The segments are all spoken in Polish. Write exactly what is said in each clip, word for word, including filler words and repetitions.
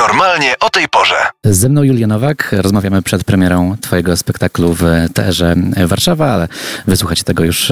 Normalnie o tej porze. Ze mną Julia Nowak. Rozmawiamy przed premierą twojego spektaklu w Teatrze Warszawa, ale wysłuchacie tego już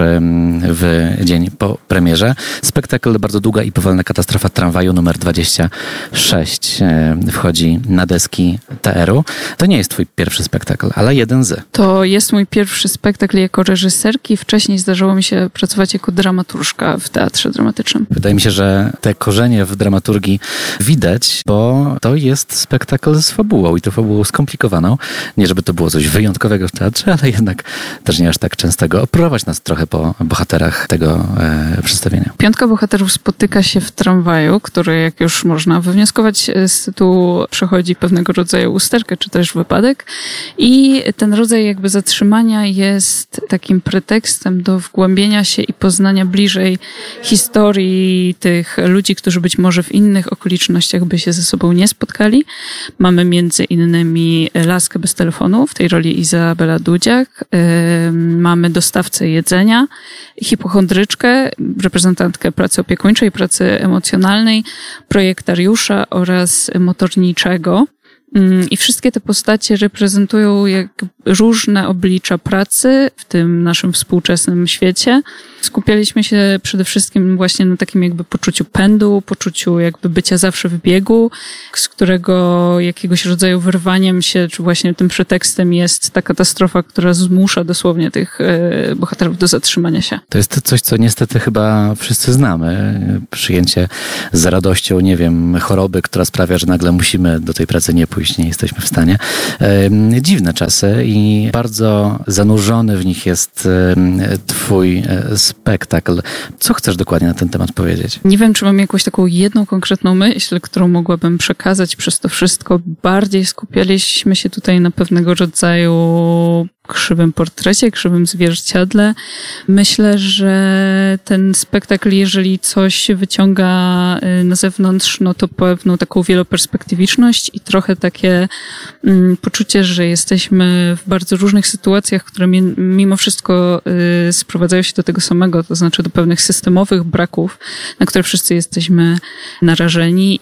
w dzień po premierze. Spektakl Bardzo długa i powolna katastrofa tramwaju numer dwadzieścia sześć wchodzi na deski T R-u. To nie jest twój pierwszy spektakl, ale jeden z. To jest mój pierwszy spektakl jako reżyserki. Wcześniej zdarzyło mi się pracować jako dramaturżka w teatrze dramatycznym. Wydaje mi się, że te korzenie w dramaturgii widać, bo to jest spektakl z fabułą i to fabułą skomplikowaną. Nie żeby to było coś wyjątkowego w teatrze, ale jednak też nie aż tak częstego. Oprowadź nas trochę po bohaterach tego e, przedstawienia. Piątka bohaterów spotyka się w tramwaju, który, jak już można wywnioskować z tytułu, przechodzi pewnego rodzaju usterkę, czy też wypadek. I ten rodzaj jakby zatrzymania jest takim pretekstem do wgłębienia się i poznania bliżej historii tych ludzi, którzy być może w innych okolicznościach by się ze sobą nie spotkali. Mamy między innymi laskę bez telefonu, w tej roli Izabela Dudziak. Yy, mamy dostawcę jedzenia, hipochondryczkę, reprezentantkę pracy opiekuńczej, pracy emocjonalnej, projektariusza oraz motorniczego. I wszystkie te postacie reprezentują jak różne oblicza pracy w tym naszym współczesnym świecie. Skupialiśmy się przede wszystkim właśnie na takim jakby poczuciu pędu, poczuciu jakby bycia zawsze w biegu, z którego jakiegoś rodzaju wyrwaniem się, czy właśnie tym pretekstem jest ta katastrofa, która zmusza dosłownie tych bohaterów do zatrzymania się. To jest coś, co niestety chyba wszyscy znamy. Przyjęcie z radością, nie wiem, choroby, która sprawia, że nagle musimy do tej pracy nie pójść, nie jesteśmy w stanie. Dziwne czasy i bardzo zanurzony w nich jest twój spektakl. Co chcesz dokładnie na ten temat powiedzieć? Nie wiem, czy mam jakąś taką jedną konkretną myśl, którą mogłabym przekazać przez to wszystko. Bardziej skupialiśmy się tutaj na pewnego rodzaju krzywym portrecie, krzywym zwierciadle. Myślę, że ten spektakl, jeżeli coś wyciąga na zewnątrz, no to pewną taką wieloperspektywiczność i trochę takie mm, poczucie, że jesteśmy w bardzo różnych sytuacjach, które mi, mimo wszystko y, sprowadzają się do tego samego, to znaczy do pewnych systemowych braków, na które wszyscy jesteśmy narażeni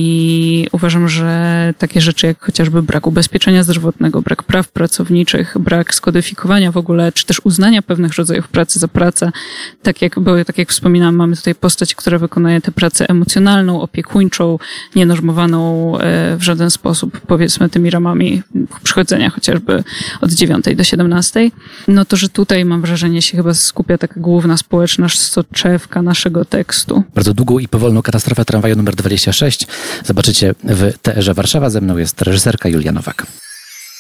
i uważam, że takie rzeczy jak chociażby brak ubezpieczenia zdrowotnego, brak praw pracowniczych, brak skodyfikowania w ogóle, czy też uznania pewnych rodzajów pracy za pracę. Tak jak, bo tak jak wspominałam, mamy tutaj postać, która wykonuje tę pracę emocjonalną, opiekuńczą, nienormowaną w żaden sposób, powiedzmy, tymi ramami przychodzenia chociażby od dziewiątej do siedemnastej. No to, że tutaj mam wrażenie się chyba skupia taka główna społeczna soczewka naszego tekstu. Bardzo długą i powolną katastrofę tramwaju numer dwadzieścia sześć zobaczycie w Teatrze Warszawa. Ze mną jest reżyserka Julia Nowak.